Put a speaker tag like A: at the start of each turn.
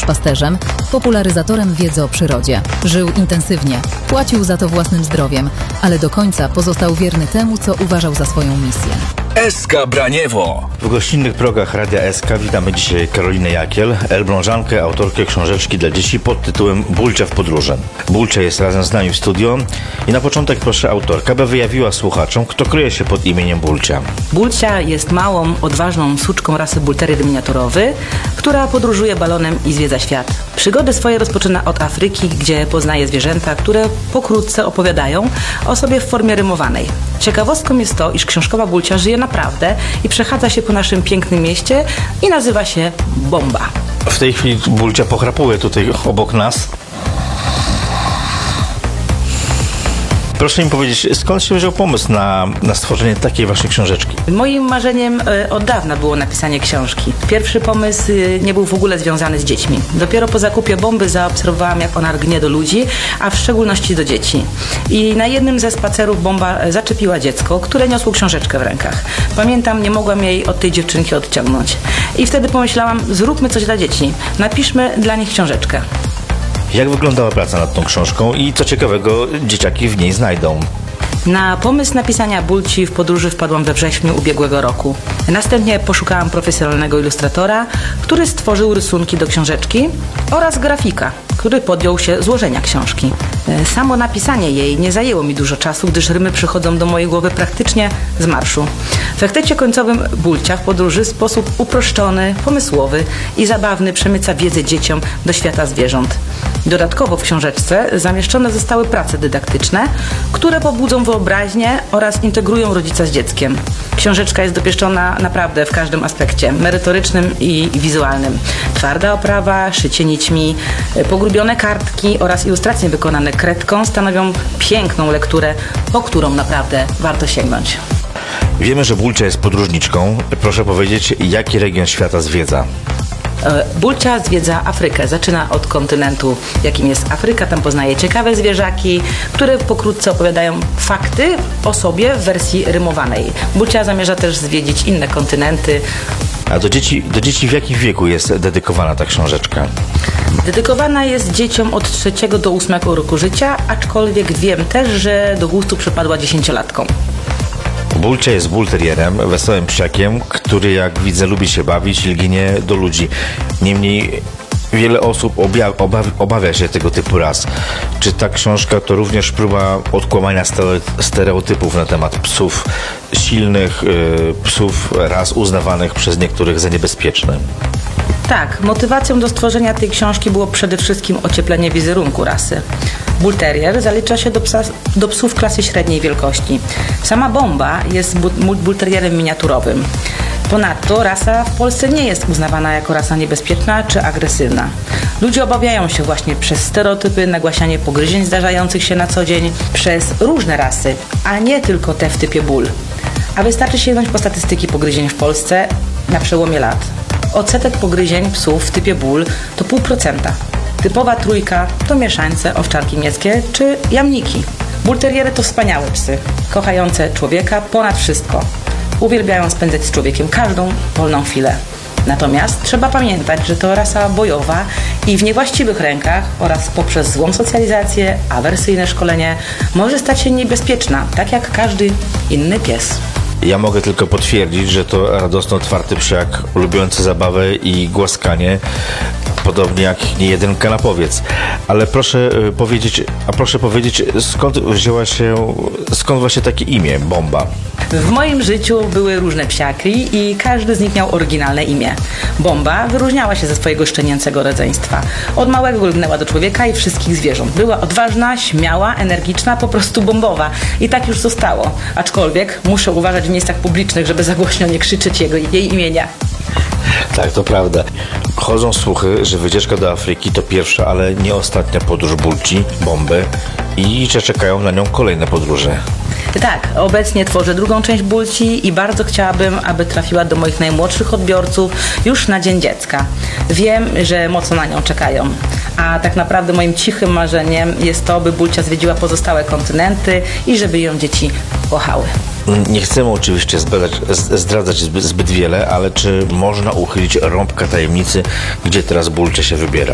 A: duszpasterzem, popularyzatorem wiedzy o przyrodzie. Żył intensywnie, płacił za to własnym zdrowiem, ale do końca pozostał wierny temu, co uważał za swoją misję.
B: SK Braniewo.
C: W gościnnych progach Radia SK witamy dzisiaj Karolinę Jakiel, elblążankę, autorkę książeczki dla dzieci pod tytułem Bulcia w podróży. Bulcia jest razem z nami w studio i na początek proszę autorka, by wyjawiła słuchaczom, kto kryje się pod imieniem Bulcia.
D: Bulcia jest małą, odważną suczką rasy Bull Terrier miniaturowy, która podróżuje balonem i zwiedza świat. Przygody swoje rozpoczyna od Afryki, gdzie poznaje zwierzęta, które pokrótce opowiadają o sobie w formie rymowanej. Ciekawostką jest to, iż książkowa Bulcia żyje naprawdę i przechadza się po naszym pięknym mieście i nazywa się Bomba.
C: W tej chwili Bulcia pochrapuje tutaj obok nas. Proszę mi powiedzieć, skąd się wziął pomysł na stworzenie takiej właśnie książeczki?
D: Moim marzeniem od dawna było napisanie książki. Pierwszy pomysł nie był w ogóle związany z dziećmi. Dopiero po zakupie Bomby zaobserwowałam, jak ona rgnie do ludzi, a w szczególności do dzieci. I na jednym ze spacerów Bomba zaczepiła dziecko, które niosło książeczkę w rękach. Pamiętam, nie mogłam jej od tej dziewczynki odciągnąć. I wtedy pomyślałam, zróbmy coś dla dzieci. Napiszmy dla nich książeczkę.
C: Jak wyglądała praca nad tą książką i co ciekawego dzieciaki w niej znajdą?
D: Na pomysł napisania Bulci w podróży wpadłam we wrześniu ubiegłego roku. Następnie poszukałam profesjonalnego ilustratora, który stworzył rysunki do książeczki oraz grafika, który podjął się złożenia książki. Samo napisanie jej nie zajęło mi dużo czasu, gdyż rymy przychodzą do mojej głowy praktycznie z marszu. W efekcie końcowym Bulcia w podróży w sposób uproszczony, pomysłowy i zabawny przemyca wiedzę dzieciom do świata zwierząt. Dodatkowo w książeczce zamieszczone zostały prace dydaktyczne, które pobudzą wyobraźnię oraz integrują rodzica z dzieckiem. Książeczka jest dopieszczona naprawdę w każdym aspekcie, merytorycznym i wizualnym. Twarda oprawa, szycie nićmi, pogrubione kartki oraz ilustracje wykonane kredką stanowią piękną lekturę, po którą naprawdę warto sięgnąć.
C: Wiemy, że Bulcia jest podróżniczką. Proszę powiedzieć, jaki region świata zwiedza?
D: Bulcia zwiedza Afrykę. Zaczyna od kontynentu, jakim jest Afryka. Tam poznaje ciekawe zwierzaki, które pokrótce opowiadają fakty o sobie w wersji rymowanej. Bulcia zamierza też zwiedzić inne kontynenty.
C: A do dzieci w jakim wieku jest dedykowana ta książeczka?
D: Dedykowana jest dzieciom od 3 do 8 roku życia, aczkolwiek wiem też, że do gustu przypadła 10-latkom.
C: Bulcia jest Bull Terrierem, wesołym psiakiem, który jak widzę lubi się bawić i lgnie do ludzi. Niemniej wiele osób obawia się tego typu ras. Czy ta książka to również próba odkłamania stereotypów na temat psów silnych, psów ras uznawanych przez niektórych za niebezpieczne?
D: Tak, motywacją do stworzenia tej książki było przede wszystkim ocieplenie wizerunku rasy. Bull Terrier zalicza się do psów klasy średniej wielkości. Sama Bomba jest Bull Terrierem miniaturowym. Ponadto rasa w Polsce nie jest uznawana jako rasa niebezpieczna czy agresywna. Ludzie obawiają się właśnie przez stereotypy, nagłaśnianie pogryzień zdarzających się na co dzień przez różne rasy, a nie tylko te w typie Bull. A wystarczy sięgnąć po statystyki pogryzień w Polsce na przełomie lat. Odsetek pogryzień psów w typie Bull to 0,5%. Typowa trójka to mieszańce, owczarki niemieckie czy jamniki. Bull Terriery to wspaniałe psy, kochające człowieka ponad wszystko. Uwielbiają spędzać z człowiekiem każdą wolną chwilę. Natomiast trzeba pamiętać, że to rasa bojowa i w niewłaściwych rękach oraz poprzez złą socjalizację, awersyjne szkolenie może stać się niebezpieczna, tak jak każdy inny pies.
C: Ja mogę tylko potwierdzić, że to radosno otwarty psiak, lubiący zabawę i głaskanie, podobnie jak niejeden kanapowiec. Ale proszę powiedzieć, skąd właśnie takie imię, Bomba?
D: W moim życiu były różne psiaki i każdy z nich miał oryginalne imię. Bomba wyróżniała się ze swojego szczenięcego rodzeństwa. Od małego lgnęła do człowieka i wszystkich zwierząt. Była odważna, śmiała, energiczna, po prostu bombowa. I tak już zostało. Aczkolwiek muszę uważać w miejscach publicznych, żeby za głośno nie krzyczeć jej imienia.
C: Tak, to prawda. Chodzą słuchy, że wycieczka do Afryki to pierwsza, ale nie ostatnia podróż Bulci, Bomby i że czekają na nią kolejne podróże.
D: Tak, obecnie tworzę drugą część Bulci i bardzo chciałabym, aby trafiła do moich najmłodszych odbiorców już na Dzień Dziecka. Wiem, że mocno na nią czekają. A tak naprawdę moim cichym marzeniem jest to, by Bulcia zwiedziła pozostałe kontynenty i żeby ją dzieci kochały.
C: Nie chcemy oczywiście zdradzać zbyt wiele, ale czy można uchylić rąbka tajemnicy, gdzie teraz Bulcia się wybiera?